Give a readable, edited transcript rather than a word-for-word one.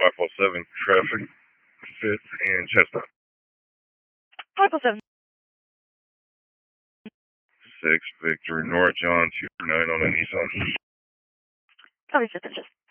547 traffic, 5th and Chestnut. 507. 6 Victor North John 29 on a Nissan. Copy, 5th and Chestnut.